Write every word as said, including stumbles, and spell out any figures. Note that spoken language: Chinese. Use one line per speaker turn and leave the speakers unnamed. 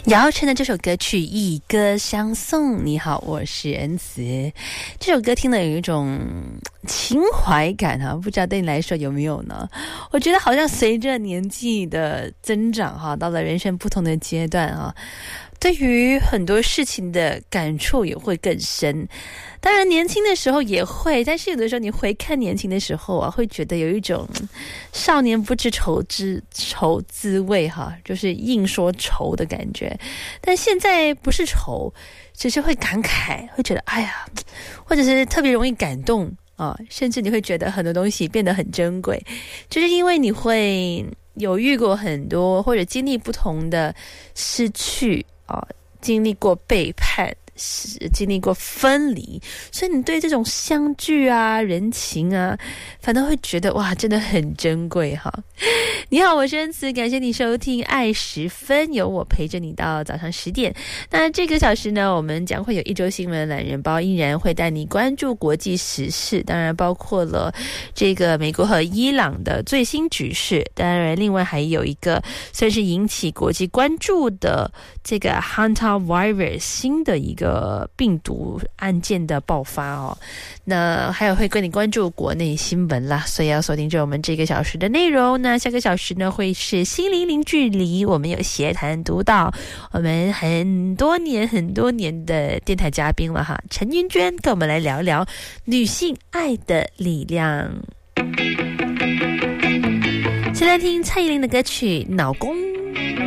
姚晨的这首歌曲《一歌相送》，你好，我是恩慈。这首歌听了有一种情怀感啊，不知道对你来说有没有呢？我觉得好像随着年纪的增长哈，到了人生不同的阶段啊，对于很多事情的感触也会更深。当然年轻的时候也会，但是有的时候你回看年轻的时候啊，会觉得有一种少年不知愁之愁滋味哈，就是硬说愁的感觉。但现在不是愁，只是会感慨，会觉得哎呀，或者是特别容易感动啊，甚至你会觉得很多东西变得很珍贵，就是因为你会有遇过很多或者经历不同的失去啊，经历过背叛，经历过分离，所以你对这种相聚啊、人情啊，反倒会觉得哇，真的很珍贵哈。你好，我是恩慈，感谢你收听爱十分，有我陪着你到早上十点。那这个小时呢，我们将会有一周新闻懒人包，依然会带你关注国际时事，当然包括了这个美国和伊朗的最新局势，当然另外还有一个算是引起国际关注的这个 Hantavirus 新的一个病毒案件的爆发哦。那还有会跟你关注国内新闻啦，所以要锁定着我们这个小时的内容。那下个小时呢会是心灵零距离，我们有协谈读到我们很多年很多年的电台嘉宾了哈，陈云娟跟我们来聊聊女性爱的力量。先来听蔡依林的歌曲《脑公》。